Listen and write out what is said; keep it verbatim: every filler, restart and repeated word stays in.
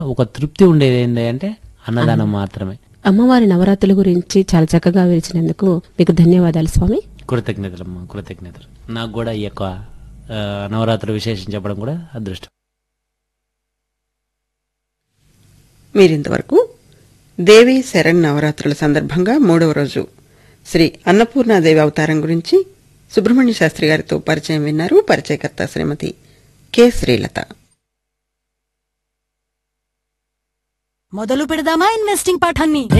ఒక తృప్తి ఉండేది ఏంటి అంటే అన్నదానం మాత్రమే. అమ్మవారి నవరాత్రుల గురించి చాలా చక్కగా వివరించినందుకు మీకు ధన్యవాదాలు స్వామి. కృతజ్ఞతలమ్మా, కృతజ్ఞతలు. నాకు కూడా ఈ యొక్క ఆ, నవరాత్రి విశేషం చెప్పడం కూడా అదృష్టం. మీరింతవరకు దేవి శరణ్ నవరాత్రుల సందర్భంగా మూడవ రోజు శ్రీ అన్నపూర్ణాదేవి అవతారం గురించి సుబ్రహ్మణ్య శాస్త్రి గారితో పరిచయం విన్నారు. పరిచయకర్త శ్రీమతి కె శ్రీలత. మొదలు పెడదామా ఇన్వెస్టింగ్ పాఠాన్ని?